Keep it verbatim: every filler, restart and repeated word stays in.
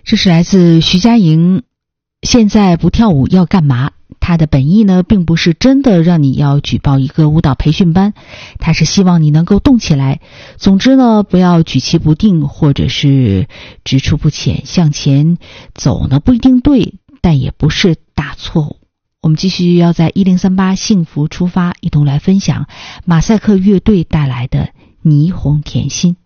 这是来自徐佳莹，现在不跳舞要干嘛？他的本意呢，并不是真的让你要举报一个舞蹈培训班，他是希望你能够动起来。总之呢，不要举棋不定，或者是踟蹰不前，向前走呢不一定对，但也不是大错误。我们继续要在一零三八幸福出发，一同来分享马赛克乐队带来的霓虹甜心。